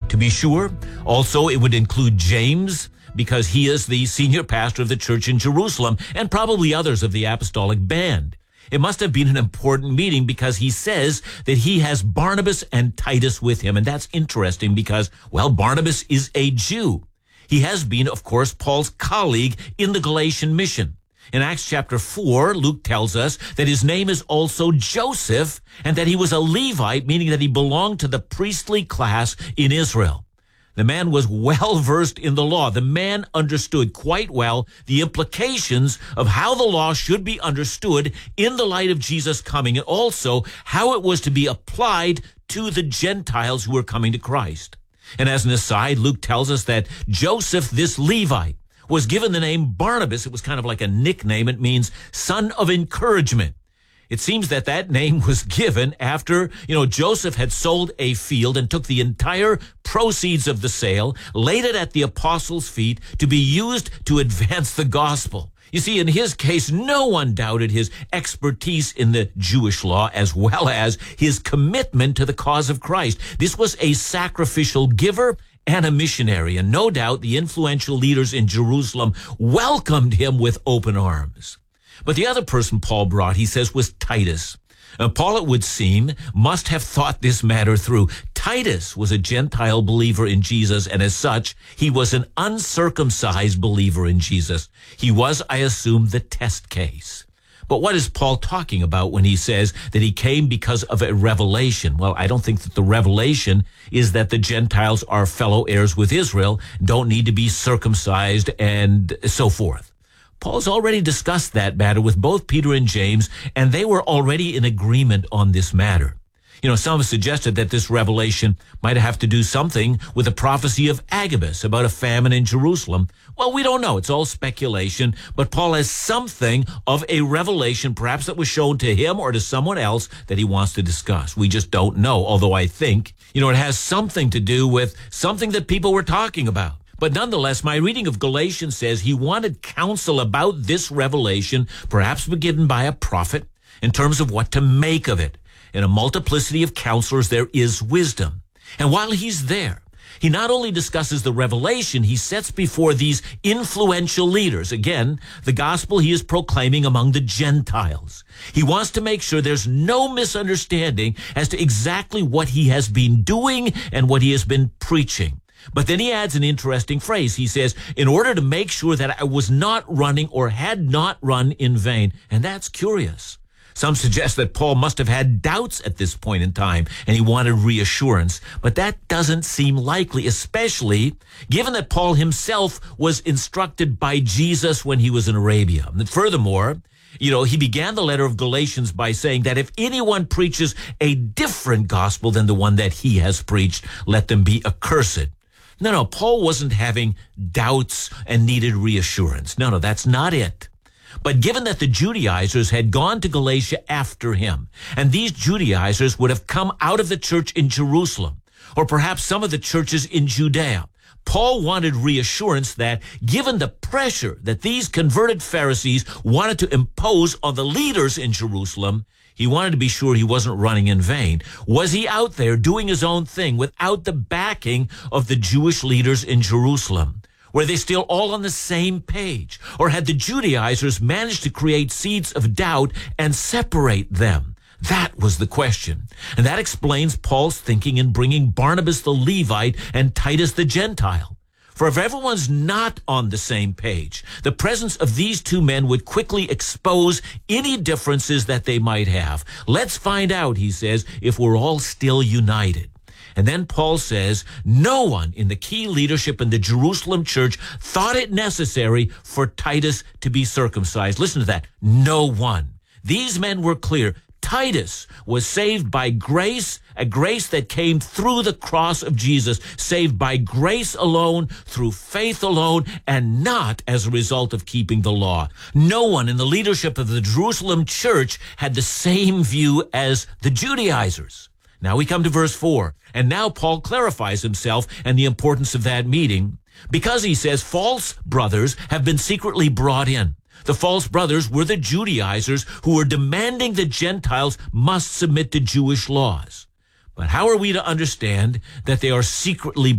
To be sure, also it would include James, because he is the senior pastor of the church in Jerusalem, and probably others of the apostolic band. It must have been an important meeting because he says that he has Barnabas and Titus with him. And that's interesting because, well, Barnabas is a Jew. He has been, of course, Paul's colleague in the Galatian mission. In Acts chapter 4, Luke tells us that his name is also Joseph and that he was a Levite, meaning that he belonged to the priestly class in Israel. The man was well versed in the law. The man understood quite well the implications of how the law should be understood in the light of Jesus' coming, and also how it was to be applied to the Gentiles who were coming to Christ. And as an aside, Luke tells us that Joseph, this Levite, was given the name Barnabas. It was kind of like a nickname. It means son of encouragement. It seems that that name was given after, Joseph had sold a field and took the entire proceeds of the sale, laid it at the apostles' feet to be used to advance the gospel. You see, in his case, no one doubted his expertise in the Jewish law as well as his commitment to the cause of Christ. This was a sacrificial giver and a missionary, and no doubt the influential leaders in Jerusalem welcomed him with open arms. But the other person Paul brought, he says, was Titus. Paul, it would seem, must have thought this matter through. Titus was a Gentile believer in Jesus, and as such, he was an uncircumcised believer in Jesus. He was, I assume, the test case. But what is Paul talking about when he says that he came because of a revelation? Well, I don't think that the revelation is that the Gentiles are fellow heirs with Israel, don't need to be circumcised, and so forth. Paul's already discussed that matter with both Peter and James, and they were already in agreement on this matter. Some have suggested that this revelation might have to do something with the prophecy of Agabus about a famine in Jerusalem. Well, we don't know. It's all speculation, but Paul has something of a revelation, perhaps that was shown to him or to someone else that he wants to discuss. We just don't know, although I think, it has something to do with something that people were talking about. But nonetheless, my reading of Galatians says he wanted counsel about this revelation, perhaps given by a prophet, in terms of what to make of it. In a multiplicity of counselors, there is wisdom. And while he's there, he not only discusses the revelation, he sets before these influential leaders, again, the gospel he is proclaiming among the Gentiles. He wants to make sure there's no misunderstanding as to exactly what he has been doing and what he has been preaching. But then he adds an interesting phrase. He says, in order to make sure that I was not running or had not run in vain. And that's curious. Some suggest that Paul must have had doubts at this point in time, and he wanted reassurance. But that doesn't seem likely, especially given that Paul himself was instructed by Jesus when he was in Arabia. And furthermore, he began the letter of Galatians by saying that if anyone preaches a different gospel than the one that he has preached, let them be accursed. No, Paul wasn't having doubts and needed reassurance. No, that's not it. But given that the Judaizers had gone to Galatia after him, and these Judaizers would have come out of the church in Jerusalem, or perhaps some of the churches in Judea, Paul wanted reassurance that, given the pressure that these converted Pharisees wanted to impose on the leaders in Jerusalem, he wanted to be sure he wasn't running in vain. Was he out there doing his own thing without the backing of the Jewish leaders in Jerusalem? Were they still all on the same page? Or had the Judaizers managed to create seeds of doubt and separate them? That was the question. And that explains Paul's thinking in bringing Barnabas the Levite and Titus the Gentile. For if everyone's not on the same page, the presence of these two men would quickly expose any differences that they might have. Let's find out, he says, if we're all still united. And then Paul says, no one in the key leadership in the Jerusalem church thought it necessary for Titus to be circumcised. Listen to that. No one. These men were clear. Titus was saved by grace, a grace that came through the cross of Jesus, saved by grace alone, through faith alone, and not as a result of keeping the law. No one in the leadership of the Jerusalem church had the same view as the Judaizers. Now we come to verse 4, and now Paul clarifies himself and the importance of that meeting, because he says false brothers have been secretly brought in. The false brothers were the Judaizers who were demanding the Gentiles must submit to Jewish laws. But how are we to understand that they are secretly